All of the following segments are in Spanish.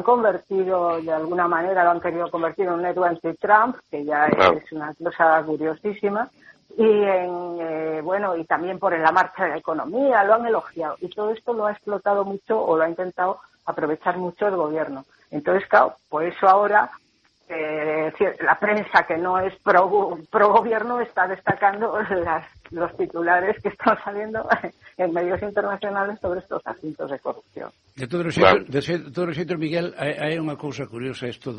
convertido, de alguna manera lo han querido convertir en un network anti-Trump, que ya es una cosa curiosísima, y y también por la marcha de la economía, lo han elogiado, y todo esto lo ha explotado mucho o lo ha intentado aprovechar mucho el gobierno. Entonces, claro, por eso ahora la prensa que no es pro gobierno está destacando los titulares que están saliendo en medios internacionales sobre estos asuntos de corrupción. De todos os xeitos, Miguel, hai unha cousa curiosa isto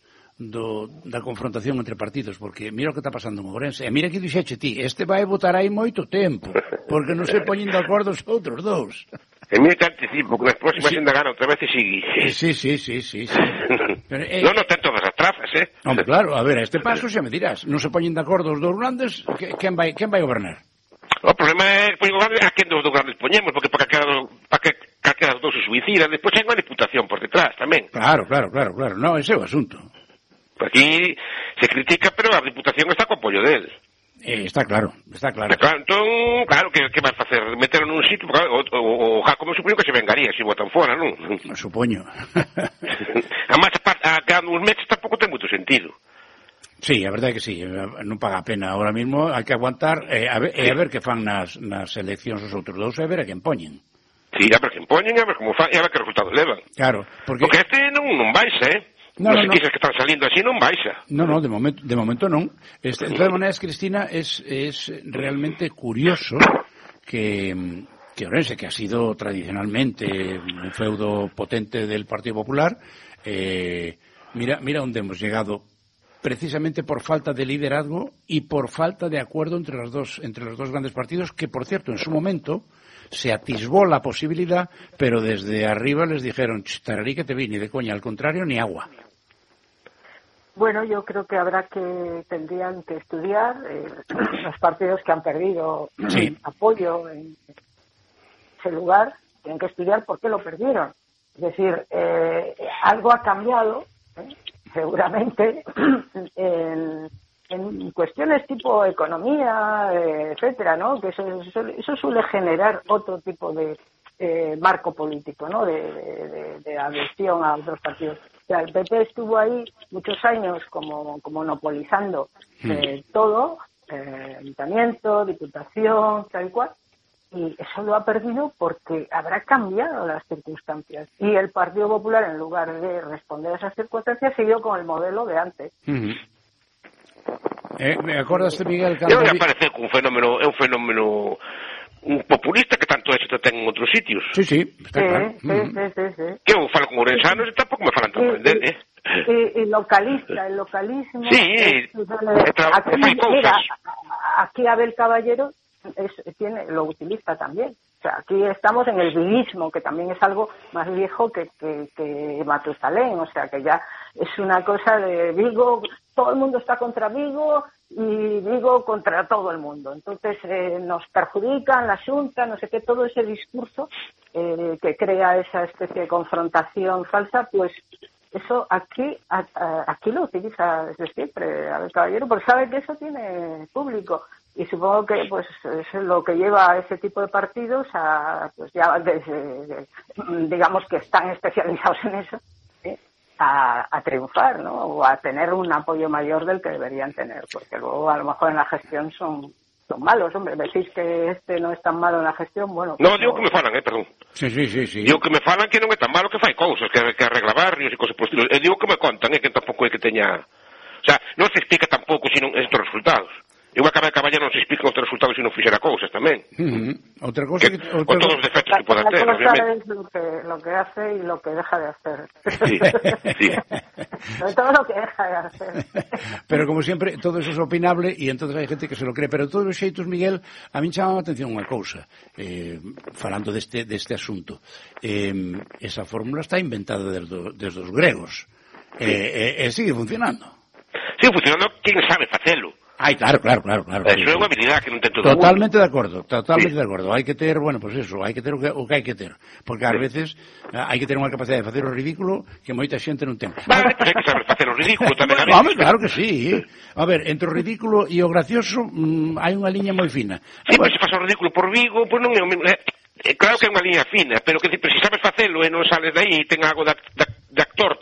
da confrontación entre partidos, porque mira o que está pasando en Ourense, e mira que dixeche ti, este vai votar aí moito tempo, porque non se poñen de acordo os outros dous. E mira que anticipo, que nas próximas ainda gana outra vez e sigue. Sí. Pero, non ten todas as trazas, Hombre, claro, a ver, a este paso xa me dirás, non se poñen de acordo os dous grandes, quen vai gobernar? O problema é a quen dos dous grandes poñemos, porque para que calquera dos se suicida, despois hai unha diputación por detrás tamén. Claro, no, ese é o asunto. Aquí se critica, pero a diputación está co apoio del. Está claro. Entón, claro, que vai facer? Meterlo nun sitio, o Jacobo supoño que se vengaría se votan fora, non? Supoño. Además, a cada uns meses tampouco ten moito sentido. Sí, a verdade é que sí, non paga a pena. Ahora mismo hai que aguantar a ver que fan nas eleccións os outros dous e a ver a quen poñen. Sí, a ver quen poñen, a ver como fan e a ver que resultados levan. Claro, porque este non baixa, Non se quixas que están salindo así non baixa. No, de momento non. De todas maneras, Cristina, es realmente curioso que Ourense, que ha sido tradicionalmente un feudo potente del Partido Popular, mira dónde hemos llegado, precisamente por falta de liderazgo y por falta de acuerdo entre los dos grandes partidos, que, por cierto, en su momento se atisbó la posibilidad, pero desde arriba les dijeron, tararí que te vi, ni de coña, al contrario, ni agua. Bueno, yo creo que tendrían que estudiar los partidos que han perdido apoyo en ese lugar, tienen que estudiar por qué lo perdieron. Es decir, algo ha cambiado, seguramente, en cuestiones tipo economía, etcétera, ¿no? Que eso suele generar otro tipo de marco político, ¿no? De adhesión a otros partidos. O sea, el PP estuvo ahí muchos años como monopolizando todo, ayuntamiento, diputación, tal y cual, y eso lo ha perdido porque habrá cambiado las circunstancias. Y el Partido Popular, en lugar de responder a esas circunstancias, siguió con el modelo de antes. Me acordaste, Miguel, cando... Eu me parece que é un fenómeno un populista que tanto éxito ten en outros sitios. Sí, está claro. Sí. Que eu falo con ourensanos e tampouco me falan tan mal dele. Y localista, el localismo... Sí, fai cousas. Aquí Abel Caballero lo utiliza también. O sea, aquí estamos en el vigismo, que también es algo más viejo que Matusalén. O sea, que ya es una cosa de Vigo, todo el mundo está contra Vigo y Vigo contra todo el mundo. Entonces nos perjudican, la Xunta, no sé qué, todo ese discurso que crea esa especie de confrontación falsa, pues eso aquí lo utiliza desde siempre Abel Caballero, porque sabe que eso tiene público. Y supongo que pues es lo que lleva a ese tipo de partidos pues ya digamos que están especializados en eso, a triunfar, ¿no? O a tener un apoyo mayor del que deberían tener, porque luego a lo mejor en la gestión son malos, hombre. Decís que este no es tan malo en la gestión, bueno... No, digo que me falan, perdón. Sí. Digo que me falan que non é tan malo, que fai cousas, que arregla barrios e cosas por estilo. E digo que me contan, que tampouco é que teña... O sea, non se explica tampouco sino estes resultados. Eu acabei de Caballero non se explica os resultados se non fixera cousas tamén. Outra cosa con todos os defectos que poda ter, obviamente. Es lo que hace y lo que deja de hacer. Sí. Sobre todo lo que deja de hacer. Pero como sempre, todo eso es opinable e entonces hai gente que se lo cree. Pero todos os xeitos, Miguel, a min chamaba a atención unha cousa, falando deste asunto. Esa fórmula está inventada desde os gregos. E sigue funcionando. Sigue funcionando, quen sabe facelo. Ai, claro. Eso é unha habilidade que non ten todo o mundo. Totalmente de acordo. Hai que ter, bueno, pues eso, hai que ter o que hai que ter. Porque ás veces hai que ter unha capacidade de facer o ridículo que moita xente non ten. Vale, pues hai que saber facer o ridículo tamén a veces. Vamos, claro que sí. A ver, entre o ridículo e o gracioso hai unha liña moi fina. Sí, pues se faz o ridículo por Vigo, pues non é o mesmo. Claro que é unha liña fina, pero que se sabes facelo e non sales de aí e ten algo da de actor